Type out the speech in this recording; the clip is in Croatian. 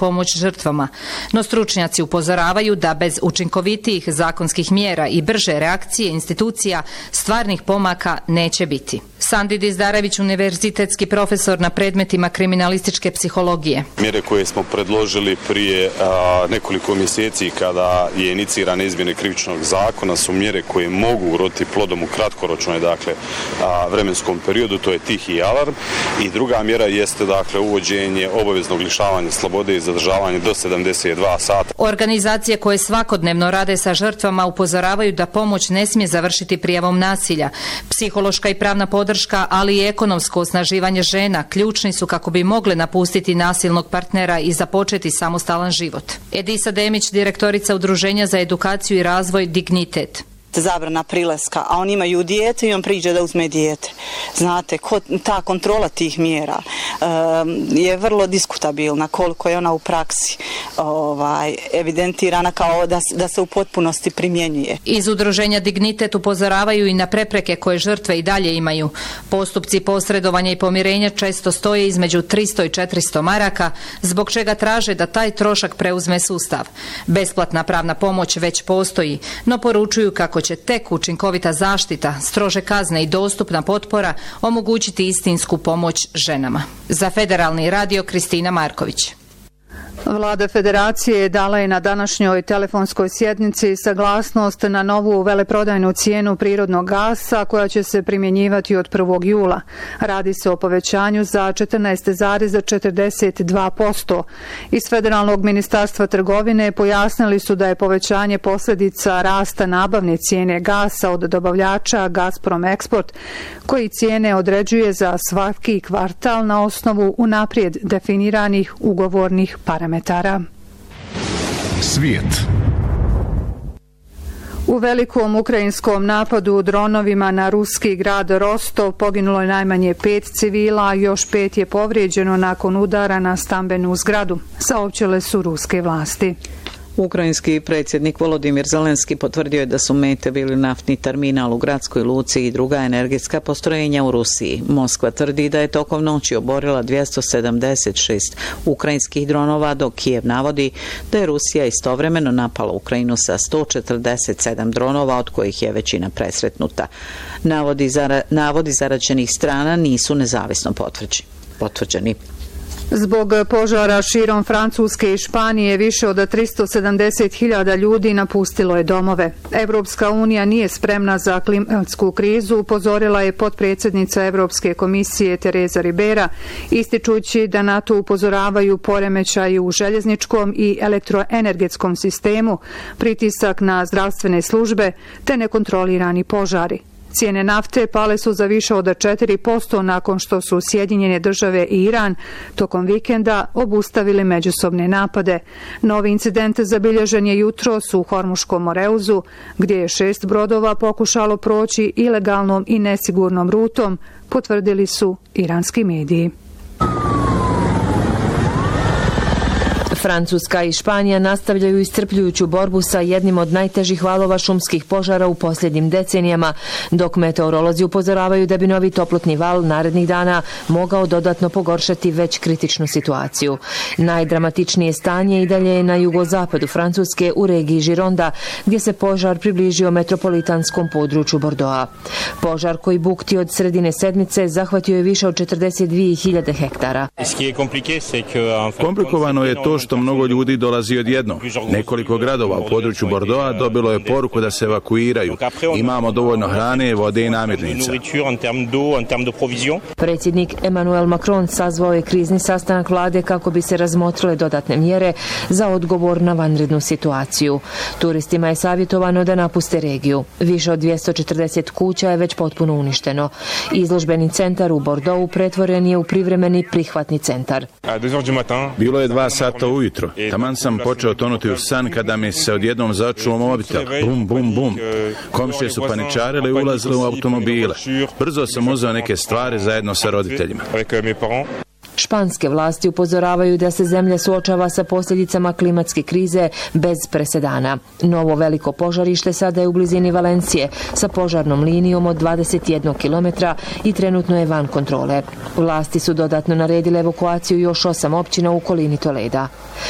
pomoć žrtvama. No stručnjaci upozoravaju da bez učinkovitijih zakonskih mjera i brže reakcije institucija stvarnih pomaka neće biti. Sandi Dizdarević, univerzitetski profesor na predmetima kriminalističke psihologije. Mjere koje smo predložili prije nekoliko mjeseci kada je inicirane izmjene krivičnog zakona su mjere koje mogu uroditi plodom u kratkoročnoj vremenskom periodu, to je tihi alarm. I druga mjera jeste uvođenje obaveznog lišavanja slobode i zadržavanje do 72 sata. Organizacije koje svakodnevno rade sa žrtvama upozoravaju da pomoć ne smije završiti prijavom nasilja. Psihološka i pravna podrška, ali i ekonomsko osnaživanje žena ključni su kako bi mogle napustiti nasilnog partnera i započeti samostalan život. Edisa Demić, direktorica Udruženja za edukaciju i razvoj Dignitet. Zabrana prilaska, a oni imaju dijete i on priđe da uzme dijete. Znate, ta kontrola tih mjera je vrlo diskutabilna, koliko je ona u praksi evidentirana kao da se u potpunosti primjenjuje. Iz Udruženja Dignitet upozoravaju i na prepreke koje žrtve i dalje imaju. Postupci posredovanja i pomirenja često stoje između 300 i 400 maraka, zbog čega traže da taj trošak preuzme sustav. Besplatna pravna pomoć već postoji, no poručuju kako će tek učinkovita zaštita, strože kazne i dostupna potpora omogućiti istinsku pomoć ženama. Za Federalni radio Kristina Marković. Vlada Federacije dala je na današnjoj telefonskoj sjednici saglasnost na novu veleprodajnu cijenu prirodnog gasa koja će se primjenjivati od 1. jula. Radi se o povećanju za 14,42%. Iz Federalnog ministarstva trgovine pojasnili su da je povećanje posljedica rasta nabavne cijene gasa od dobavljača Gazprom Export, koji cijene određuje za svaki kvartal na osnovu unaprijed definiranih ugovornih parametara. Svijet. U velikom ukrajinskom napadu dronovima na ruski grad Rostov poginulo je najmanje 5 civila, a još 5 je povrijeđeno nakon udara na stambenu zgradu, saopćile su ruske vlasti. Ukrajinski predsjednik Volodimir Zelenski potvrdio je da su mete bili naftni terminal u gradskoj luci i druga energetska postrojenja u Rusiji. Moskva tvrdi da je tokom noći oborila 276 ukrajinskih dronova, dok Kijev navodi da je Rusija istovremeno napala Ukrajinu sa 147 dronova, od kojih je većina presretnuta. Navodi zaraćenih strana nisu nezavisno potvrđeni. Zbog požara širom Francuske i Španije više od 370.000 ljudi napustilo je domove. Evropska unija nije spremna za klimatsku krizu, upozorila je potpredsjednica Evropske komisije Teresa Ribera, ističući da na to upozoravaju poremećaji u željezničkom i elektroenergetskom sistemu, pritisak na zdravstvene službe te nekontrolirani požari. Cijene nafte pale su za više od 4% nakon što su Sjedinjene države i Iran tokom vikenda obustavili međusobne napade. Novi incident zabilježen je jutros u Hormuškom Moreuzu, gdje je 6 brodova pokušalo proći ilegalnom i nesigurnom rutom, potvrdili su iranski mediji. Francuska i Španija nastavljaju iscrpljujuću borbu sa jednim od najtežih valova šumskih požara u posljednjim decenijama, dok meteorolozi upozoravaju da bi novi toplotni val narednih dana mogao dodatno pogoršati već kritičnu situaciju. Najdramatičnije stanje i dalje je na jugozapadu Francuske u regiji Gironda, gdje se požar približio metropolitanskom području Bordeauxa. Požar koji bukti od sredine sedmice zahvatio je više od 42.000 hektara. Komplikovano je to što mnogo ljudi dolazi odjednom. Nekoliko gradova u području Bordeauxa dobilo je poruku da se evakuiraju. Imamo dovoljno hrane, vode i namirnica. Predsjednik Emmanuel Macron sazvao je krizni sastanak vlade kako bi se razmotrile dodatne mjere za odgovor na vanrednu situaciju. Turistima je savjetovano da napuste regiju. Više od 240 kuća je već potpuno uništeno. Izložbeni centar u Bordeauxu pretvoren je u privremeni prihvatni centar. Bilo je 2 sata ujutro. Taman sam počeo tonuti u san kada mi se odjednom začuo mobitel. Bum, bum, bum. Komšije su paničarili i ulazili u automobile. Brzo sam uzeo neke stvari zajedno sa roditeljima. Španske vlasti upozoravaju da se zemlja suočava sa posljedicama klimatske krize bez presedana. Novo veliko požarište sada je u blizini Valencije sa požarnom linijom od 21 km i trenutno je van kontrole. Vlasti su dodatno naredile evakuaciju još 8 općina u okolini Toleda.